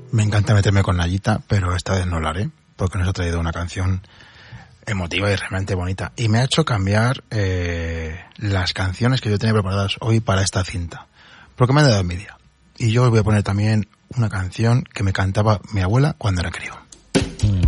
Me encanta meterme con Nayita, pero esta vez no lo haré, porque nos ha traído una canción emotiva y realmente bonita. Y me ha hecho cambiar las canciones que yo tenía preparadas hoy para esta cinta, porque me han dado envidia. Y yo os voy a poner también una canción que me cantaba mi abuela cuando era crío.